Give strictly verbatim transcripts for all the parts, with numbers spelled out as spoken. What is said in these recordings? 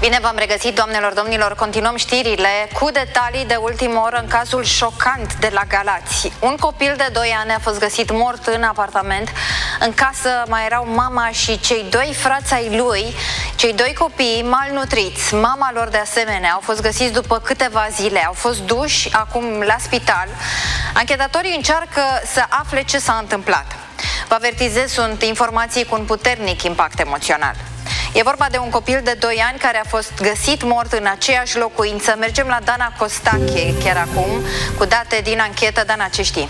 Bine v-am regăsit, doamnelor, domnilor. Continuăm știrile cu detalii de ultimă oră în cazul șocant de la Galați. Un copil de doi ani a fost găsit mort în apartament. În casă mai erau mama și cei doi frați ai lui. Cei doi copii malnutriți, mama lor de asemenea, au fost găsiți după câteva zile. Au fost duși acum la spital. Anchetatorii încearcă să afle ce s-a întâmplat. Vă avertizez, sunt informații cu un puternic impact emoțional. E vorba de un copil de doi ani care a fost găsit mort în aceeași locuință. Mergem la Dana Costache chiar acum cu date din anchetă. Dana, ce știi?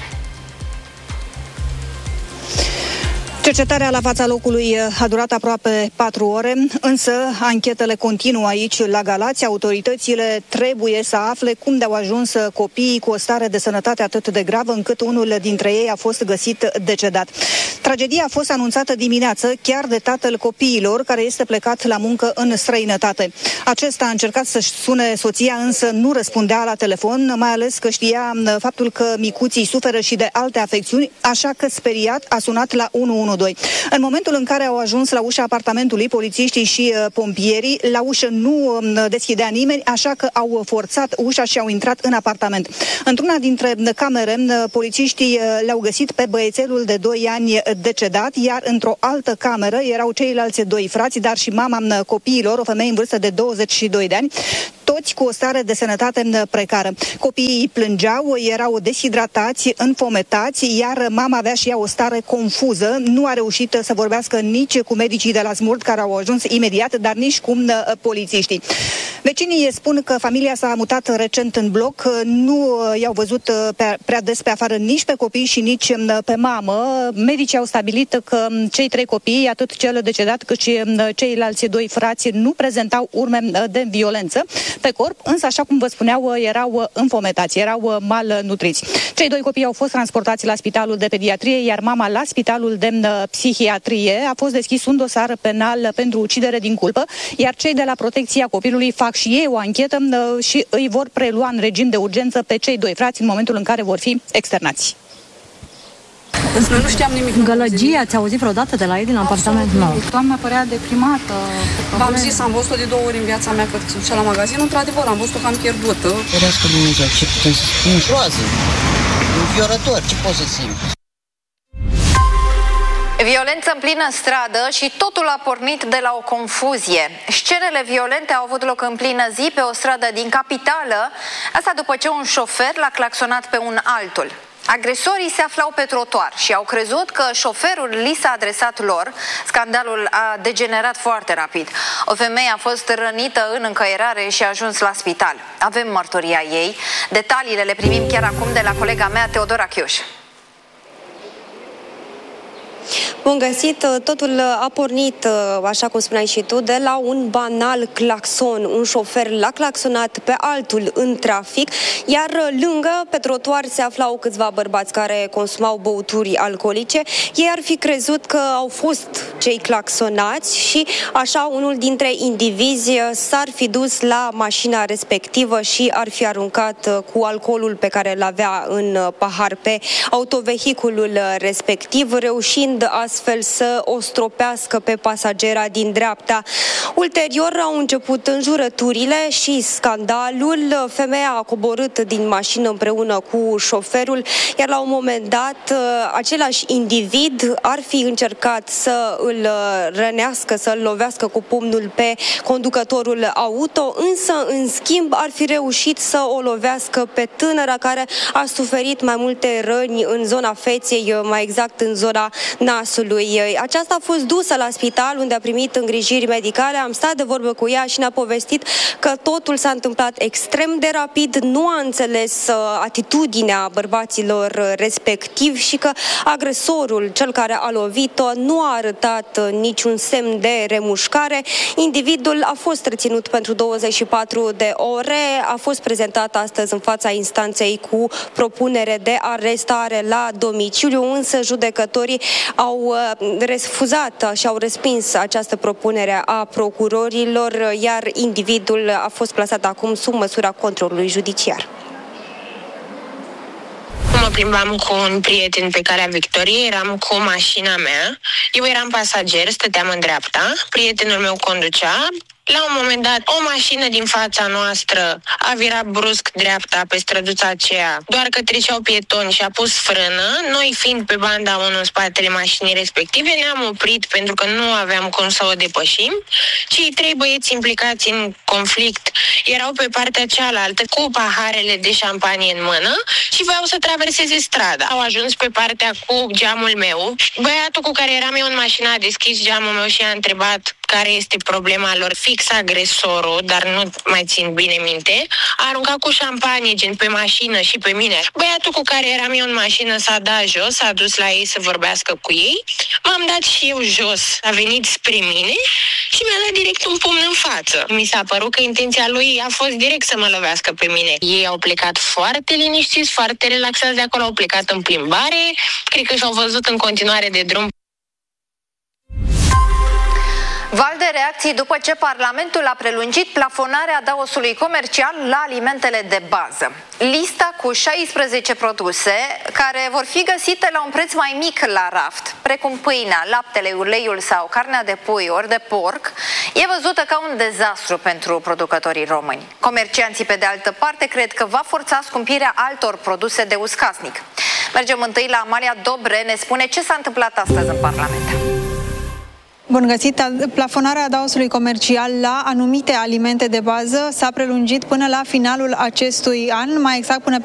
Cercetarea la fața locului a durat aproape patru ore, însă anchetele continuă aici la Galați. Autoritățile trebuie să afle cum de-au ajuns copiii cu o stare de sănătate atât de gravă încât unul dintre ei a fost găsit decedat. Tragedia a fost anunțată dimineață chiar de tatăl copiilor, care este plecat la muncă în străinătate. Acesta a încercat să-și sune soția, însă nu răspundea la telefon, mai ales că știa faptul că micuții suferă și de alte afecțiuni, așa că speriat a sunat la unu unu doi. În momentul în care au ajuns la ușa apartamentului, polițiștii și uh, pompierii, la ușă nu uh, deschidea nimeni, așa că au forțat ușa și au intrat în apartament. Într-una dintre camere, uh, polițiștii uh, le-au găsit pe băiețelul de doi ani decedat, iar într-o altă cameră erau ceilalți doi frați, dar și mama uh, copiilor, o femeie în vârstă de douăzeci și doi de ani, toți cu o stare de sănătate precară. Copiii plângeau, erau deshidratați, înfometați, iar mama avea și ea o stare confuză. Nu a reușit să vorbească nici cu medicii de la Smurt, care au ajuns imediat, dar nici cu polițiștii. Vecinii spun că familia s-a mutat recent în bloc, nu i-au văzut pe, prea des pe afară nici pe copii și nici pe mamă. Medicii au stabilit că cei trei copii, atât cel decedat cât și ceilalți doi frați, nu prezentau urme de violență pe corp, însă, așa cum vă spuneau, erau înfometați, erau malnutriți. Cei doi copii au fost transportați la spitalul de pediatrie, iar mama la spitalul de psihiatrie. A fost deschis un dosar penal pentru ucidere din culpă, iar cei de la Protecția Copilului fac și ei o anchetă și îi vor prelua în regim de urgență pe cei doi frați în momentul în care vor fi externați. Noi nu știam nimic. Gălăgie, ați auzit vreodată de la ei din apartament? Nu. Doamna părea deprimată. V-am zis, am văzut-o de două ori în viața mea că se ducea la magazin. Într-adevăr, am văzut-o cam pierdută. Ferească Dumnezeu, ce putem să spun? Groază, înfiorător, ce poți să simți? Violență în plină stradă și totul a pornit de la o confuzie. Scenele violente au avut loc în plină zi pe o stradă din capitală, asta după ce un șofer l-a claxonat pe un altul. Agresorii se aflau pe trotuar și au crezut că șoferul li s-a adresat lor. Scandalul a degenerat foarte rapid. O femeie a fost rănită în încăierare și a ajuns la spital. Avem mărturia ei. Detaliile le primim chiar acum de la colega mea, Teodora Chiuș. Bun găsit, totul a pornit, așa cum spuneai și tu, de la un banal claxon. Un șofer l-a claxonat pe altul în trafic, iar lângă, pe trotuar, se aflau câțiva bărbați care consumau băuturi alcoolice. Ei ar fi crezut că au fost cei claxonați și așa unul dintre indivizi s-ar fi dus la mașina respectivă și ar fi aruncat cu alcoolul pe care îl avea în pahar pe autovehiculul respectiv, reușind astfel să o stropească pe pasagera din dreapta. Ulterior au început înjurăturile și scandalul. Femeia a coborât din mașină împreună cu șoferul, iar la un moment dat același individ ar fi încercat să îl rănească, să îl lovească cu pumnul pe conducătorul auto, însă în schimb ar fi reușit să o lovească pe tânăra, care a suferit mai multe răni în zona feței, mai exact în zona nasului. Aceasta a fost dusă la spital, unde a primit îngrijiri medicale. Am stat de vorbă cu ea și ne-a povestit că totul s-a întâmplat extrem de rapid, nu a înțeles atitudinea bărbaților respectiv și că agresorul, cel care a lovit-o, nu a arătat niciun semn de remușcare. Individul a fost reținut pentru douăzeci și patru de ore, a fost prezentat astăzi în fața instanței cu propunere de arestare la domiciliu, însă judecătorii au refuzat și au respins această propunere a procurorilor, iar individul a fost plasat acum sub măsura controlului judiciar. Mă plimbam cu un prieten pe calea Victoriei, eram cu mașina mea, eu eram pasager, stăteam în dreapta, prietenul meu conducea, La un moment dat, o mașină din fața noastră a virat brusc dreapta pe străduța aceea, doar că treceau pietoni și a pus frână. Noi, fiind pe banda unu în spatele mașinii respective, ne-am oprit pentru că nu aveam cum să o depășim. Cei trei băieți implicați în conflict erau pe partea cealaltă cu paharele de șampanie în mână și voiau să traverseze strada. Au ajuns pe partea cu geamul meu. Băiatul cu care eram eu în mașină a deschis geamul meu și a întrebat care este problema lor, fix agresorul, dar nu mai țin bine minte, a aruncat cu șampanie gen pe mașină și pe mine. Băiatul cu care eram eu în mașină s-a dat jos, s-a dus la ei să vorbească cu ei, m-am dat și eu jos, a venit spre mine și mi-a dat direct un pumn în față. Mi s-a părut că intenția lui a fost direct să mă lovească pe mine. Ei au plecat foarte liniștiți, foarte relaxați de acolo, au plecat în plimbare, cred că și-au văzut în continuare de drum. Val de reacții după ce Parlamentul a prelungit plafonarea adaosului comercial la alimentele de bază. Lista cu șaisprezece produse care vor fi găsite la un preț mai mic la raft, precum pâinea, laptele, uleiul sau carnea de pui ori de porc, e văzută ca un dezastru pentru producătorii români. Comercianții, pe de altă parte, cred că va forța scumpirea altor produse de uz casnic. Mergem întâi la Amalia Dobre, ne spune ce s-a întâmplat astăzi în Parlament. Bun găsit! Plafonarea adaosului comercial la anumite alimente de bază s-a prelungit până la finalul acestui an, mai exact până pe